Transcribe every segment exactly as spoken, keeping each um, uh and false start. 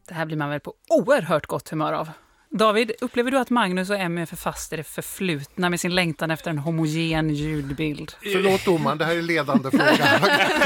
Det här blir man väl på oerhört gott humör av. David, upplever du att Magnus och Emmy är för fast i det förflutna med sin längtan efter en homogen ljudbild? Förlåt domaren, det här är ledande fråga.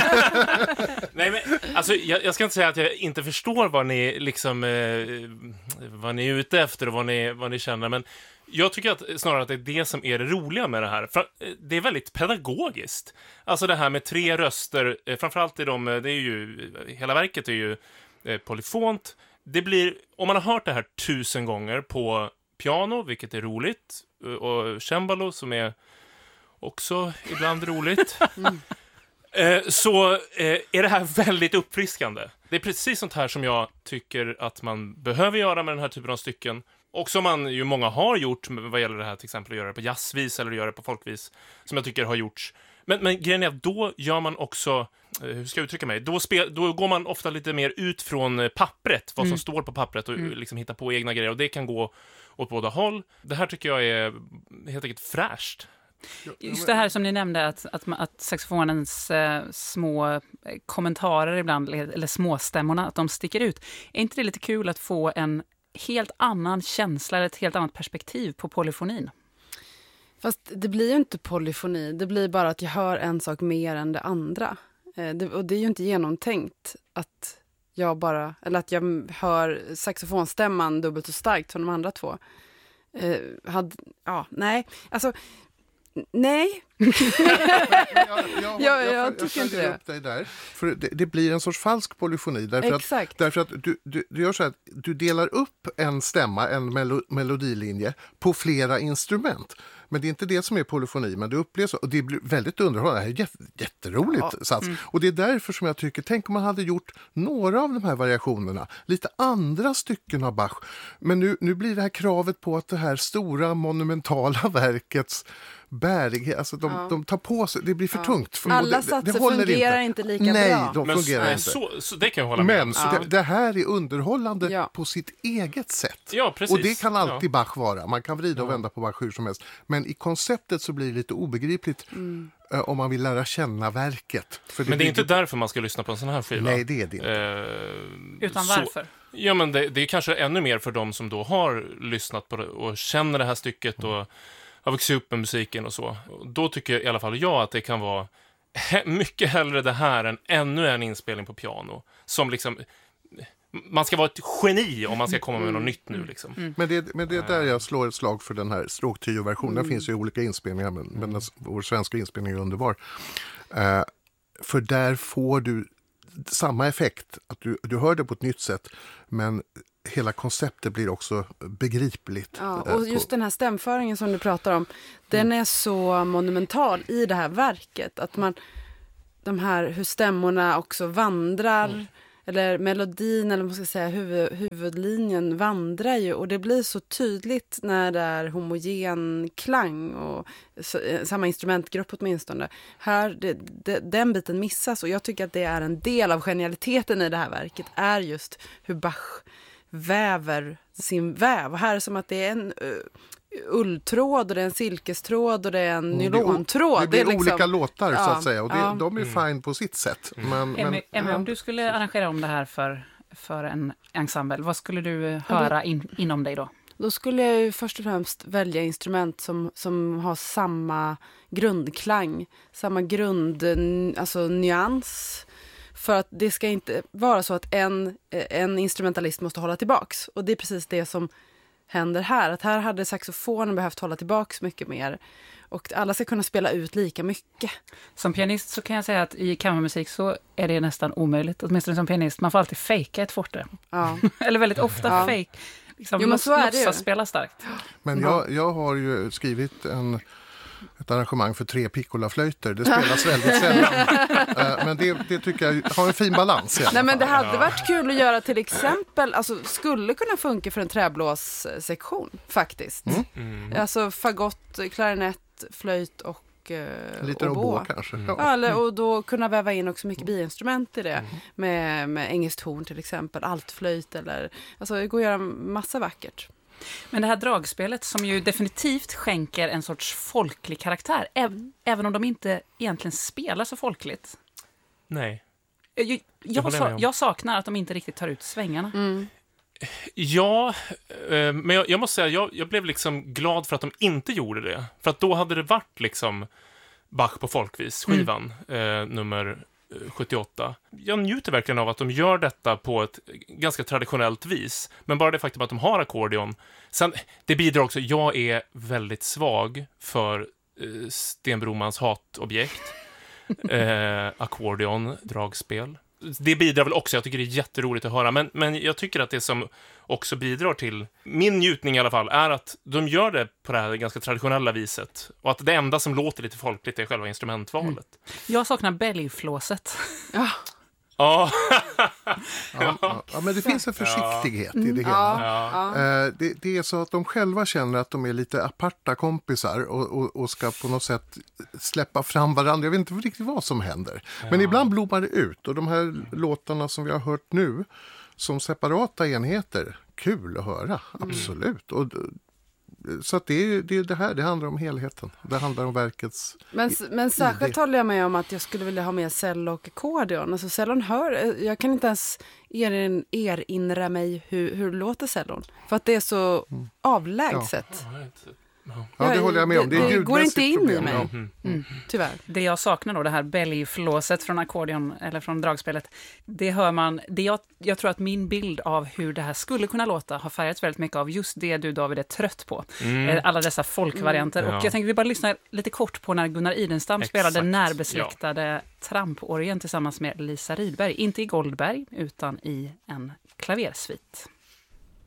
Nej, men alltså, jag, jag ska inte säga att jag inte förstår vad ni liksom eh, vad ni är ute efter och vad ni, vad ni känner, men jag tycker att snarare att det är det som är det roliga med det här. För det är väldigt pedagogiskt. Alltså det här med tre röster, eh, framförallt i de, det är ju, hela verket är ju eh, polyfont. Det blir, om man har hört det här tusen gånger på piano, vilket är roligt, och cembalo som är också ibland roligt, mm. eh, så eh, är det här väldigt uppfriskande. Det är precis sånt här som jag tycker att man behöver göra med den här typen av stycken. Och som man ju många har gjort vad gäller det här, till exempel att göra det på jazzvis eller göra det på folkvis, som jag tycker har gjorts. Men, men grejen är att då gör man också, hur ska jag uttrycka mig, då, spel, då går man ofta lite mer ut från pappret, vad som mm. står på pappret och mm. liksom hitta på egna grejer, och det kan gå åt båda håll. Det här tycker jag är helt enkelt fräscht. Just det här som ni nämnde, att, att, att saxofonens eh, små kommentarer ibland, eller småstämmorna, att de sticker ut. Är inte det lite kul att få en helt annan känsla eller ett helt annat perspektiv på polyfonin? Fast det blir ju inte polyfoni. Det blir bara att jag hör en sak mer än det andra. Eh, det, och det är ju inte genomtänkt att jag bara, eller att jag hör saxofonstämman dubbelt så starkt som de andra två. Eh, hade, ja, nej. Alltså, nej. jag, jag, jag, jag, jag tycker jag inte det. Upp dig där, för det, det blir en sorts falsk polyfoni. Därför Exakt. att, därför att du, du, du gör så att du delar upp en stämma, en melo, melodilinje på flera instrument. Men det är inte det som är polyfoni, men det upplevs och det blir väldigt underhållande. Det här är jätte, jätteroligt ja. sats. Mm. Och det är därför som jag tycker, tänk om man hade gjort några av de här variationerna, lite andra stycken av Bach. Men nu, nu blir det här kravet på att det här stora monumentala verkets bärighet, alltså de, ja. de tar på sig, det blir för ja. tungt. För Alla det, satser det håller fungerar inte, inte lika Nej, bra. Nej, de men fungerar så, inte. Så, så det kan jag hålla med om. Men ja. det, det här är underhållande ja. på sitt eget sätt. Ja, precis. Och det kan alltid ja. Bach vara. Man kan vrida och ja. vända på Bach hur som helst. Men i konceptet så blir det lite obegripligt mm. uh, om man vill lära känna verket. För det men det är blir... inte därför man ska lyssna på en sån här skiva. Nej, det är det inte. Uh, Utan varför? Så, ja, men det, det är kanske ännu mer för de som då har lyssnat på det och känner det här stycket och har vuxit upp med musiken och så. Då tycker i alla fall jag att det kan vara he- mycket hellre det här än ännu en inspelning på piano. Som liksom, man ska vara ett geni om man ska komma med något nytt nu liksom. Mm. Men, det, men det är där jag slår ett slag för den här stråktrio-versionen. Mm. Det finns ju olika inspelningar, men, men den, vår svenska inspelning är underbar. Uh, för där får du samma effekt, att du, du hör det på ett nytt sätt, men hela konceptet blir också begripligt. Ja, och just den här stämföringen som du pratar om, den är så monumental i det här verket, att man, de här, hur stämmorna också vandrar, mm. eller melodin, eller man ska säga huvud, huvudlinjen vandrar ju, och det blir så tydligt när det är homogen klang och så, samma instrumentgrupp åtminstone. Här, det, det, den biten missas, och jag tycker att det är en del av genialiteten i det här verket, är just hur Bach väver sin väv. Här är det som att det är en uh, ulltråd och det är en silkestråd och det är en nylontråd. Det blir det är liksom, olika låtar ja, så att säga, och det, ja. de är mm. fine på sitt sätt. Mm. Men, men, Emmy, Emmy, ja. om du skulle arrangera om det här för, för en ensemble, vad skulle du höra in, inom dig då? Då skulle jag ju först och främst välja instrument som, som har samma grundklang, samma grund, alltså nyans. För att det ska inte vara så att en, en instrumentalist måste hålla tillbaks. Och det är precis det som händer här. Att här hade saxofonen behövt hålla tillbaks mycket mer. Och alla ska kunna spela ut lika mycket. Som pianist så kan jag säga att i kammarmusik så är det nästan omöjligt. Åtminstone som pianist. Man får alltid fejka ett forte. Ja. Eller väldigt ofta ja. fake. Liksom, jo, men så är det ju. Spela starkt. Men jag, jag har ju skrivit en... ett arrangemang för tre piccolaflöjter. Det spelas väldigt sällan. uh, men det, det tycker jag har en fin balans i alla Nej, men det fall. hade varit kul att göra till exempel, alltså skulle kunna funka för en träblåssektion faktiskt. Mm. Mm. Alltså fagott, klarinett, flöjt och uh, lite oboe kanske. Mm. Ja, eller, och då kunna väva in också mycket biinstrument i det. Mm. Med, med engelskt horn till exempel, altflöjt eller, alltså det går att göra massa vackert. Men det här dragspelet som ju definitivt skänker en sorts folklig karaktär, äv- även om de inte egentligen spelar så folkligt. Nej. Jag, jag, jag, sa, jag saknar att de inte riktigt tar ut svängarna. Mm. Ja, eh, men jag, jag måste säga, jag, jag blev liksom glad för att de inte gjorde det. För att då hade det varit liksom Bach på folkvis, skivan, mm. eh, nummer sjuttioåtta. Jag njuter verkligen av att de gör detta på ett ganska traditionellt vis. Men bara det faktum att de har ackordion. Sen, det bidrar också, jag är väldigt svag för eh, Sten Bromans hatobjekt. eh, ackordion, dragspel. Det bidrar väl också, jag tycker det är jätteroligt att höra, men, men jag tycker att det som också bidrar till min njutning i alla fall är att de gör det på det här ganska traditionella viset och att det enda som låter lite folkligt är själva instrumentvalet. Mm. Jag saknar belgflåset. Ja. Ja. ja, ja, ja, men det finns en försiktighet ja. i det hela. Ja, ja. Eh, det, det är så att de själva känner att de är lite aparta kompisar och, och, och ska på något sätt släppa fram varandra. Jag vet inte riktigt vad som händer. Ja. Men ibland blommar det ut och de här låtarna som vi har hört nu som separata enheter, kul att höra, absolut. Mm. Och, så att det är det, är det här, det handlar om helheten. Det handlar om verkets... Men, men särskilt håller jag med om att jag skulle vilja ha med cello och ackordion. Alltså cellon hör, jag kan inte ens erin, erinra mig hur, hur låter cellon. För att det är så mm. avlägset. Ja. Ja, ja, det håller jag med om. Det, är det går inte in problem. i mig. Ja. Mm. Mm. Tyvärr. Det jag saknar då, det här bellyflåset från ackordion eller från dragspelet, det hör man, det jag, jag tror att min bild av hur det här skulle kunna låta har färgats väldigt mycket av just det du, David, är trött på. Mm. Alla dessa folkvarianter. Mm. Ja. Och jag tänkte vi bara lyssna lite kort på när Gunnar Idenstam Exakt. spelade närbesläktade ja. tramporgen tillsammans med Lisa Rydberg. Inte i Goldberg, utan i en klaversvit.